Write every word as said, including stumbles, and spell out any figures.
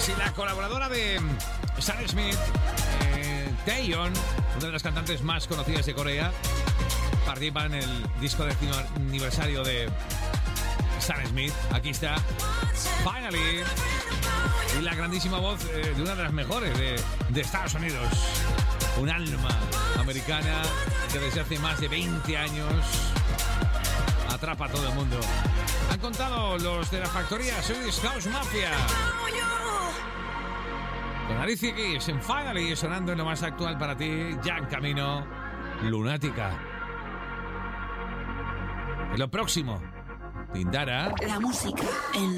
Sí, la colaboradora de Sam Smith, eh, Taeyeon, una de las cantantes más conocidas de Corea, participa en el disco de aniversario de Sam Smith. Aquí está, Finally. Y la grandísima voz eh, de una de las mejores de, de Estados Unidos. Un alma americana que desde hace más de veinte años atrapa a todo el mundo. Han contado los de la factoría Swedish House Mafia. Con Alicia Keys en Finally, sonando en lo más actual para ti, ya en camino, Lunática. En lo próximo, Tindara. La música en la